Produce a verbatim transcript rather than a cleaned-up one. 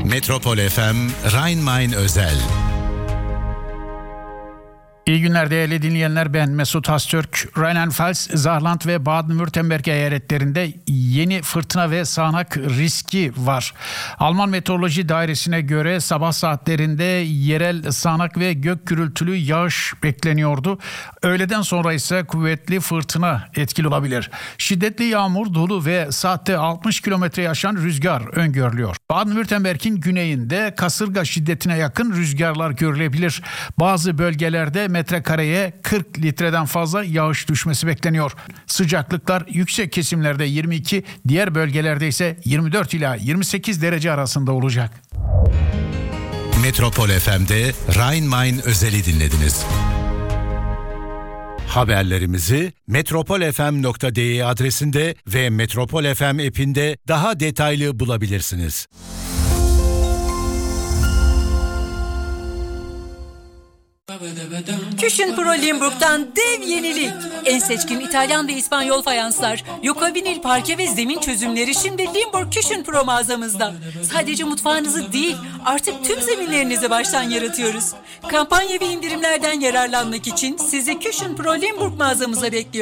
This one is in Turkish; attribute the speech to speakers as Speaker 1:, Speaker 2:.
Speaker 1: Metropol F M Rhein-Main özel.
Speaker 2: İyi günler değerli dinleyenler, ben Mesut Hastürk. Rheinland-Pfalz, Saarland ve Baden-Württemberg eyaletlerinde yeni fırtına ve sağanak riski var. Alman Meteoroloji Dairesi'ne göre sabah saatlerinde yerel sağanak ve gök gürültülü yağış bekleniyordu. Öğleden sonra ise kuvvetli fırtına etkili olabilir. Şiddetli yağmur, dolu ve saatte altmış kilometreye aşan rüzgar öngörülüyor. Baden-Württemberg'in güneyinde kasırga şiddetine yakın rüzgarlar görülebilir. Bazı bölgelerde metrekareye kırk litreden fazla yağış düşmesi bekleniyor. Sıcaklıklar yüksek kesimlerde yirmi iki, diğer bölgelerde ise yirmi dört ila yirmi sekiz derece arasında olacak.
Speaker 1: Metropol F M'de Rhein-Main özeli dinlediniz. Haberlerimizi metropol f m nokta d e adresinde ve Metropol F M app'inde daha detaylı bulabilirsiniz.
Speaker 3: Küchenpro Limburg'dan dev yenilik. En seçkin İtalyan ve İspanyol fayanslar, Yoka vinil parke ve zemin çözümleri şimdi Limburg Küchenpro mağazamızda. Sadece mutfağınızı değil, artık tüm zeminlerinizi baştan yaratıyoruz. Kampanya ve indirimlerden yararlanmak için sizi Küchenpro Limburg mağazamıza bekliyoruz.